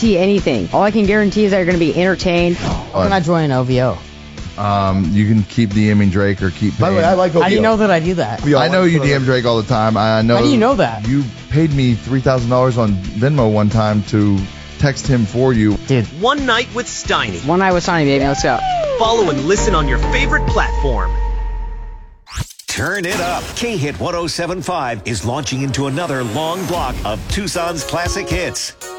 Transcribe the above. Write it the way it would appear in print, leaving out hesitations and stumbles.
guarantee anything. All I can guarantee is that you're going to be entertained. How can I join OVO? You can keep DMing Drake or keep By the way, paying. I like OVO. How do you know that I do that? I know you DM Drake all the time. I know. How do you know that? You paid me $3,000 on Venmo one time to text him for you. Dude. One Night with Steiny. One night with Sonny, baby. Let's go. Follow and listen on your favorite platform. Turn it up. K-Hit 107.5 is launching into another long block of Tucson's classic hits.